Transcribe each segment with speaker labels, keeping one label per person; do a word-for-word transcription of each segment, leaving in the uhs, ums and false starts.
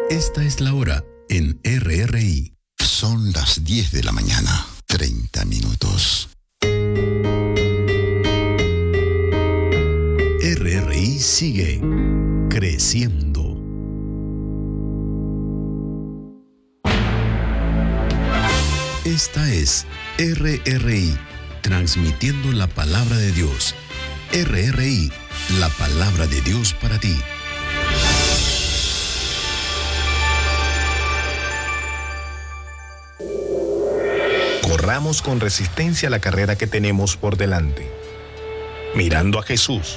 Speaker 1: Esta es la hora en R R I.
Speaker 2: Son las diez de la mañana, treinta minutos.
Speaker 1: R R I sigue creciendo. Esta es R R I, transmitiendo la palabra de Dios. R R I, la palabra de Dios para ti.
Speaker 3: Corramos con resistencia la carrera que tenemos por delante, mirando a Jesús,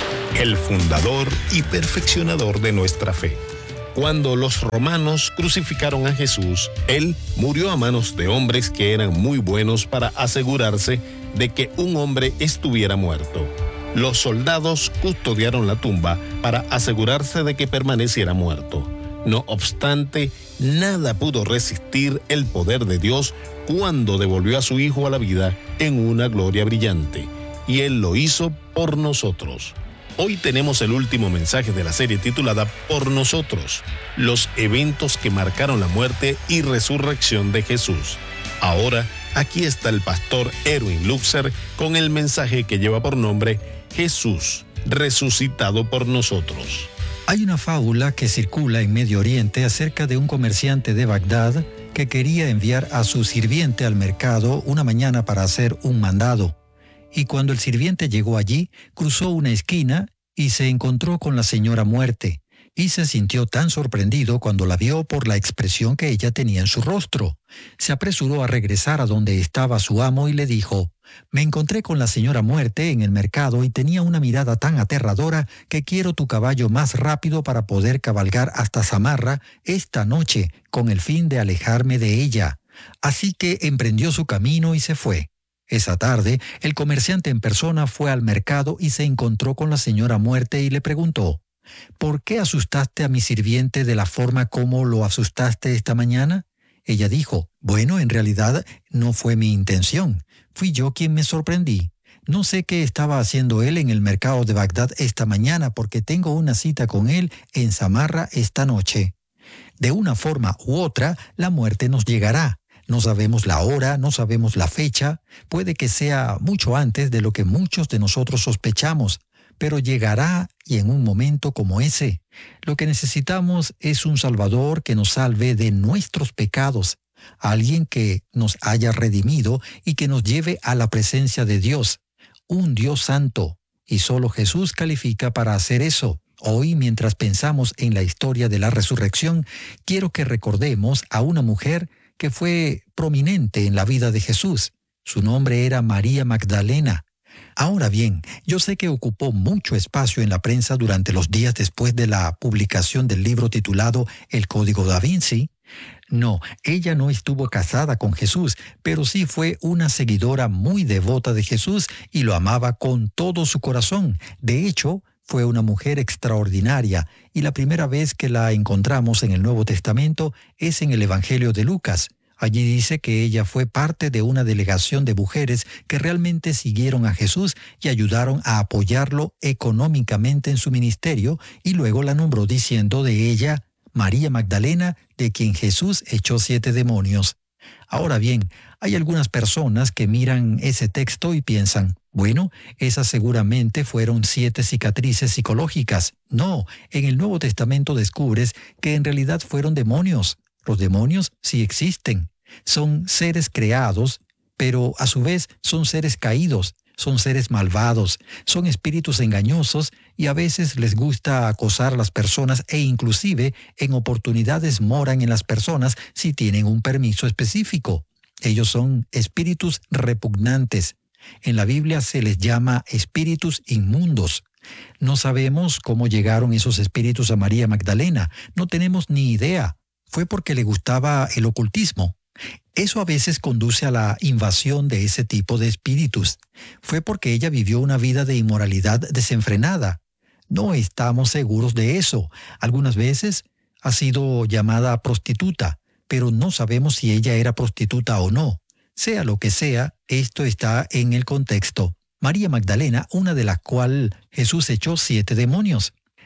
Speaker 3: el fundador y perfeccionador de nuestra fe. Cuando los romanos crucificaron a Jesús, Él murió a manos de hombres que eran muy buenos para asegurarse de que un hombre estuviera muerto. Los soldados custodiaron la tumba para asegurarse de que permaneciera muerto. No obstante, nada pudo resistir el poder de Dios cuando devolvió a su Hijo a la vida en una gloria brillante. Y Él lo hizo por nosotros. Hoy tenemos el último mensaje de la serie titulada Por Nosotros, los eventos que marcaron la muerte y resurrección de Jesús. Ahora, aquí está el pastor Erwin Luxer con el mensaje que lleva por nombre Jesús, resucitado por nosotros.
Speaker 4: Hay una fábula que circula en Medio Oriente acerca de un comerciante de Bagdad que quería enviar a su sirviente al mercado una mañana para hacer un mandado. Y cuando el sirviente llegó allí, cruzó una esquina y se encontró con la señora muerte, y se sintió tan sorprendido cuando la vio por la expresión que ella tenía en su rostro. Se apresuró a regresar a donde estaba su amo y le dijo: «Me encontré con la señora muerte en el mercado y tenía una mirada tan aterradora que quiero tu caballo más rápido para poder cabalgar hasta Samarra esta noche con el fin de alejarme de ella». Así que emprendió su camino y se fue. Esa tarde, el comerciante en persona fue al mercado y se encontró con la señora muerte y le preguntó: «¿Por qué asustaste a mi sirviente de la forma como lo asustaste esta mañana?». Ella dijo: «Bueno, en realidad no fue mi intención. Fui yo quien me sorprendí. No sé qué estaba haciendo él en el mercado de Bagdad esta mañana porque tengo una cita con él en Samarra esta noche». De una forma u otra, la muerte nos llegará. No sabemos la hora, no sabemos la fecha. Puede que sea mucho antes de lo que muchos de nosotros sospechamos, pero llegará y en un momento como ese. Lo que necesitamos es un Salvador que nos salve de nuestros pecados, alguien que nos haya redimido y que nos lleve a la presencia de Dios, un Dios santo, y solo Jesús califica para hacer eso. Hoy, mientras pensamos en la historia de la resurrección, quiero que recordemos a una mujer que fue prominente en la vida de Jesús. Su nombre era María Magdalena. Ahora bien, yo sé que ocupó mucho espacio en la prensa durante los días después de la publicación del libro titulado El Código da Vinci. No, ella no estuvo casada con Jesús, pero sí fue una seguidora muy devota de Jesús y lo amaba con todo su corazón. De hecho, fue una mujer extraordinaria y la primera vez que la encontramos en el Nuevo Testamento es en el Evangelio de Lucas. Allí dice que ella fue parte de una delegación de mujeres que realmente siguieron a Jesús y ayudaron a apoyarlo económicamente en su ministerio, y luego la nombró diciendo de ella: María Magdalena, de quien Jesús echó siete demonios. Ahora bien, hay algunas personas que miran ese texto y piensan: bueno, esas seguramente fueron siete cicatrices psicológicas. No, en el Nuevo Testamento descubres que en realidad fueron demonios. Los demonios sí existen. Son seres creados, pero a su vez son seres caídos, son seres malvados, son espíritus engañosos y a veces les gusta acosar a las personas e inclusive en oportunidades moran en las personas si tienen un permiso específico. Ellos son espíritus repugnantes. En la Biblia se les llama espíritus inmundos. No sabemos cómo llegaron esos espíritus a María Magdalena. No tenemos ni idea. Fue porque le gustaba el ocultismo. Eso a veces conduce a la invasión de ese tipo de espíritus. Fue porque ella vivió una vida de inmoralidad desenfrenada. No estamos seguros de eso. Algunas veces ha sido llamada prostituta, pero no sabemos si ella era prostituta o no. Sea lo que sea, esto está en el contexto. María Magdalena, una de la cual Jesús echó siete demonios.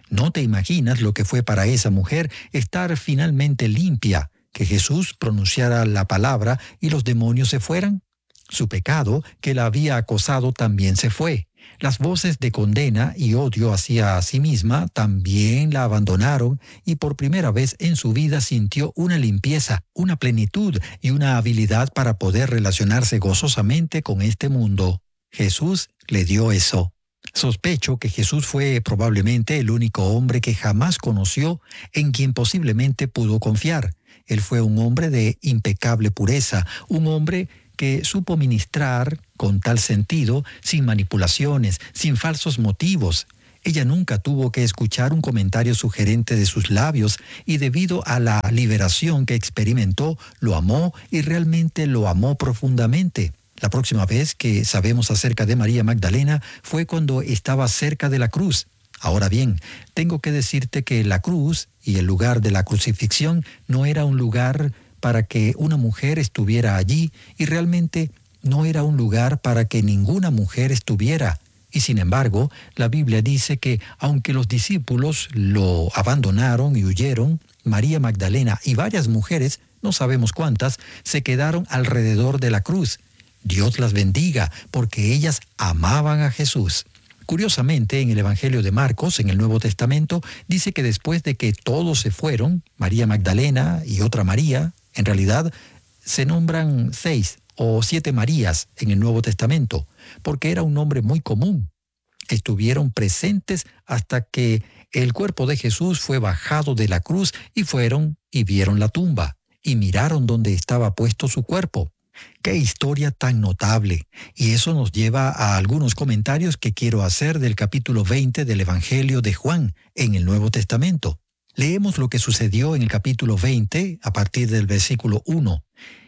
Speaker 4: No te imaginas lo que fue para esa mujer estar finalmente limpia, que Jesús pronunciara la palabra y los demonios se fueran. Su pecado, que la había acosado, también se fue. Las voces de condena y odio hacia sí misma también la abandonaron y por primera vez en su vida sintió una limpieza, una plenitud y una habilidad para poder relacionarse gozosamente con este mundo. Jesús le dio eso. Sospecho que Jesús fue probablemente el único hombre que jamás conoció en quien posiblemente pudo confiar. Él fue un hombre de impecable pureza, un hombre que supo ministrar con tal sentido, sin manipulaciones, sin falsos motivos. Ella nunca tuvo que escuchar un comentario sugerente de sus labios y debido a la liberación que experimentó, lo amó y realmente lo amó profundamente. La próxima vez que sabemos acerca de María Magdalena fue cuando estaba cerca de la cruz. Ahora bien, tengo que decirte que la cruz y el lugar de la crucifixión no era un lugar para que una mujer estuviera allí y realmente no era un lugar para que ninguna mujer estuviera. Y sin embargo, la Biblia dice que aunque los discípulos lo abandonaron y huyeron, María Magdalena y varias mujeres, no sabemos cuántas, se quedaron alrededor de la cruz. Dios las bendiga, porque ellas amaban a Jesús. Curiosamente, en el Evangelio de Marcos, en el Nuevo Testamento, dice que después de que todos se fueron, María Magdalena y otra María, en realidad se nombran seis o siete Marías en el Nuevo Testamento, porque era un nombre muy común. Estuvieron presentes hasta que el cuerpo de Jesús fue bajado de la cruz y fueron y vieron la tumba y miraron dónde estaba puesto su cuerpo. ¡Qué historia tan notable! Y eso nos lleva a algunos comentarios que quiero hacer del capítulo veinte del Evangelio de Juan en el Nuevo Testamento. Leemos lo que sucedió en el capítulo veinte a partir del versículo uno.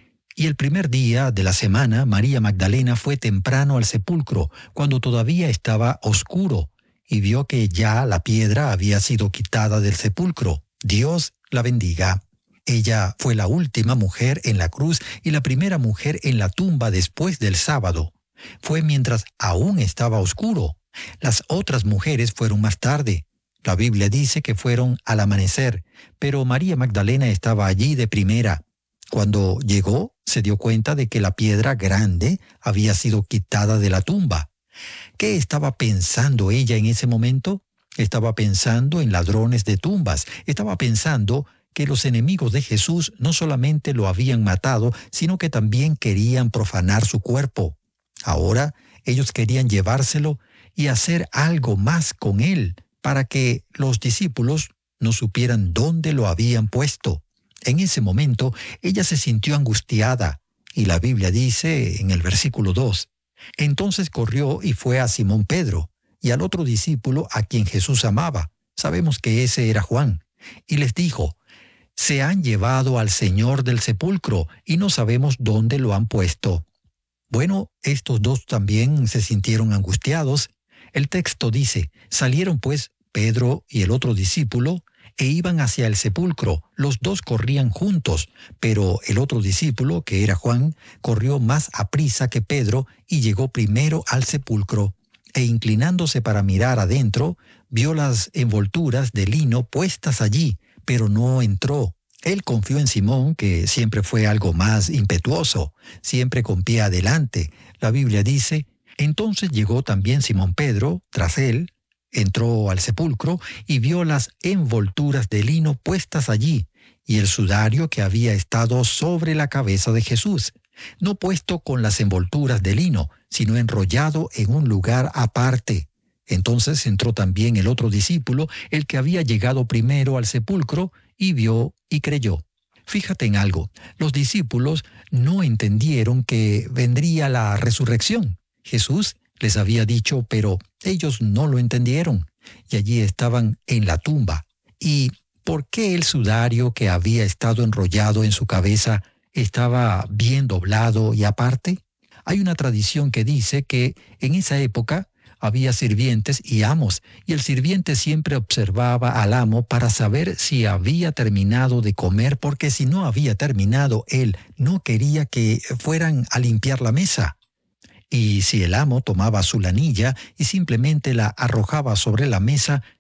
Speaker 4: Y el primer día de la semana, María Magdalena fue temprano al sepulcro, cuando todavía estaba oscuro, y vio que ya la piedra había sido quitada del sepulcro. Dios la bendiga. Ella fue la última mujer en la cruz y la primera mujer en la tumba después del sábado. Fue mientras aún estaba oscuro. Las otras mujeres fueron más tarde. La Biblia dice que fueron al amanecer, pero María Magdalena estaba allí de primera. Cuando llegó, se dio cuenta de que la piedra grande había sido quitada de la tumba. ¿Qué estaba pensando ella en ese momento? Estaba pensando en ladrones de tumbas. Estaba pensando que los enemigos de Jesús no solamente lo habían matado, sino que también querían profanar su cuerpo. Ahora ellos querían llevárselo y hacer algo más con él, para que los discípulos no supieran dónde lo habían puesto. En ese momento, ella se sintió angustiada, y la Biblia dice en el versículo dos, entonces corrió y fue a Simón Pedro, y al otro discípulo a quien Jesús amaba. Sabemos que ese era Juan. Y les dijo, se han llevado al Señor del sepulcro, y no sabemos dónde lo han puesto. Bueno, estos dos también se sintieron angustiados. El texto dice, salieron pues Pedro y el otro discípulo, e iban hacia el sepulcro. Los dos corrían juntos, pero el otro discípulo, que era Juan, corrió más aprisa que Pedro y llegó primero al sepulcro. E inclinándose para mirar adentro, vio las envolturas de lino puestas allí, pero no entró. Él confió en Simón, que siempre fue algo más impetuoso, siempre con pie adelante. La Biblia dice, entonces llegó también Simón Pedro, tras él, entró al sepulcro y vio las envolturas de lino puestas allí y el sudario que había estado sobre la cabeza de Jesús, no puesto con las envolturas de lino, sino enrollado en un lugar aparte. Entonces entró también el otro discípulo, el que había llegado primero al sepulcro, y vio y creyó. Fíjate en algo, los discípulos no entendieron que vendría la resurrección. Jesús les había dicho, pero ellos no lo entendieron, y allí estaban en la tumba. ¿Y por qué el sudario que había estado enrollado en su cabeza estaba bien doblado y aparte? Hay una tradición que dice que en esa época había sirvientes y amos, y el sirviente siempre observaba al amo para saber si había terminado de comer, porque si no había terminado, él no quería que fueran a limpiar la mesa. Y si el amo tomaba su lanilla y simplemente la arrojaba sobre la mesa,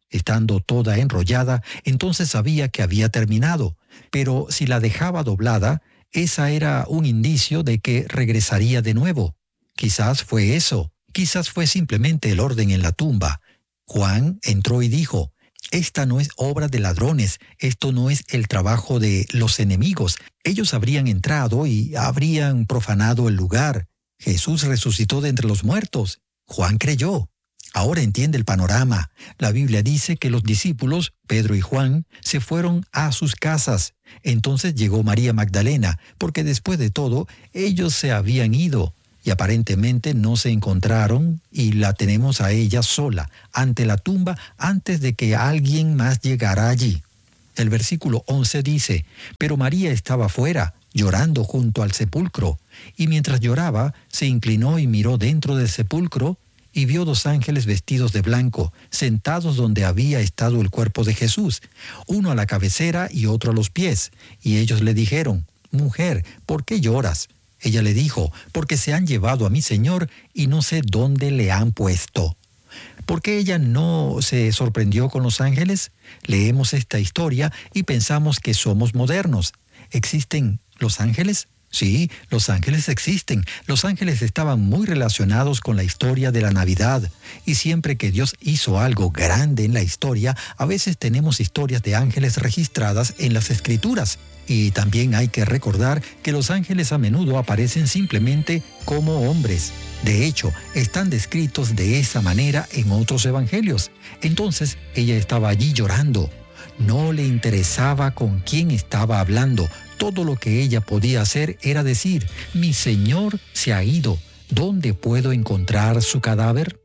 Speaker 4: Estando toda enrollada, entonces sabía que había terminado, pero si la dejaba doblada, esa era un indicio de que regresaría de nuevo. Quizás fue eso, quizás fue simplemente el orden en la tumba. Juan entró y dijo: «Esta no es obra de ladrones, esto no es el trabajo de los enemigos. Ellos habrían entrado y habrían profanado el lugar. Jesús resucitó de entre los muertos». Juan creyó. Ahora entiende el panorama. La Biblia dice que los discípulos, Pedro y Juan, se fueron a sus casas. Entonces llegó María Magdalena, porque después de todo, ellos se habían ido y aparentemente no se encontraron, y la tenemos a ella sola, ante la tumba, antes de que alguien más llegara allí. El versículo once dice: «Pero María estaba fuera, llorando junto al sepulcro, y mientras lloraba, se inclinó y miró dentro del sepulcro, y vio dos ángeles vestidos de blanco, sentados donde había estado el cuerpo de Jesús, uno a la cabecera y otro a los pies. Y ellos le dijeron: Mujer, ¿por qué lloras? Ella le dijo: Porque se han llevado a mi Señor y no sé dónde le han puesto». ¿Por qué ella no se sorprendió con los ángeles? Leemos esta historia y pensamos que somos modernos. ¿Existen los ángeles? Sí, los ángeles existen. Los ángeles estaban muy relacionados con la historia de la Navidad. Y siempre que Dios hizo algo grande en la historia, a veces tenemos historias de ángeles registradas en las Escrituras. Y también hay que recordar que los ángeles a menudo aparecen simplemente como hombres. De hecho, están descritos de esa manera en otros evangelios. Entonces, ella estaba allí llorando. No le interesaba con quién estaba hablando. Todo lo que ella podía hacer era decir: «Mi Señor se ha ido. ¿Dónde puedo encontrar su cadáver?»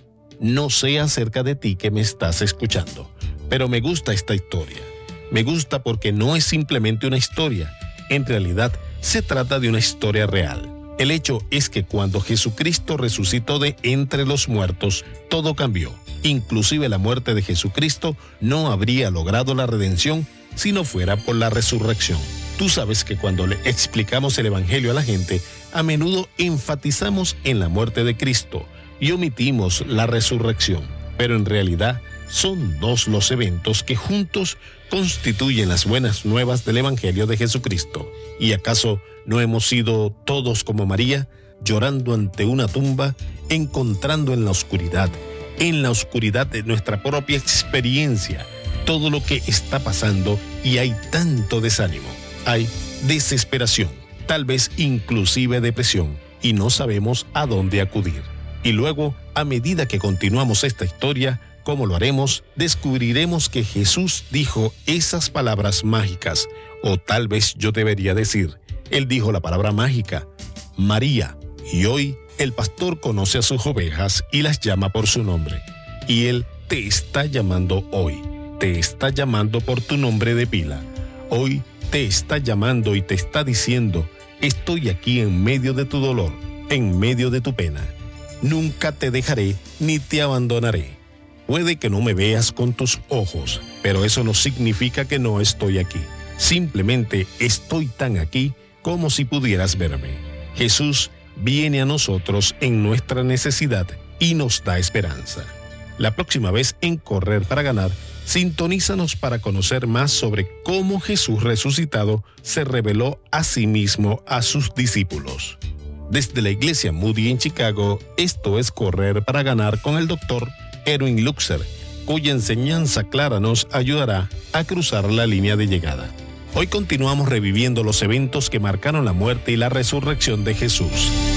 Speaker 3: No sé acerca de ti que me estás escuchando, pero me gusta esta historia. Me gusta porque no es simplemente una historia. En realidad, se trata de una historia real. El hecho es que cuando Jesucristo resucitó de entre los muertos, todo cambió. Inclusive la muerte de Jesucristo no habría logrado la redención si no fuera por la resurrección. Tú sabes que cuando le explicamos el Evangelio a la gente, a menudo enfatizamos en la muerte de Cristo y omitimos la resurrección. Pero en realidad son dos los eventos que juntos constituyen las buenas nuevas del Evangelio de Jesucristo. ¿Y acaso no hemos sido todos como María, llorando ante una tumba, encontrando en la oscuridad, en la oscuridad de nuestra propia experiencia, todo lo que está pasando, y hay tanto desánimo, hay desesperación, tal vez inclusive depresión, y no sabemos a dónde acudir? Y luego, a medida que continuamos esta historia, ¿cómo lo haremos? Descubriremos que Jesús dijo esas palabras mágicas, o tal vez yo debería decir, Él dijo la palabra mágica, María, y hoy el pastor conoce a sus ovejas y las llama por su nombre. Y Él te está llamando hoy, te está llamando por tu nombre de pila. Hoy te está llamando y te está diciendo: estoy aquí en medio de tu dolor, en medio de tu pena. Nunca te dejaré ni te abandonaré. Puede que no me veas con tus ojos, pero eso no significa que no estoy aquí. Simplemente estoy tan aquí como si pudieras verme. Jesús viene a nosotros en nuestra necesidad y nos da esperanza. La próxima vez en Correr para Ganar, sintonízanos para conocer más sobre cómo Jesús resucitado se reveló a sí mismo a sus discípulos. Desde la Iglesia Moody en Chicago, esto es Correr para Ganar con el doctor Erwin Luxer, cuya enseñanza clara nos ayudará a cruzar la línea de llegada. Hoy continuamos reviviendo los eventos que marcaron la muerte y la resurrección de Jesús.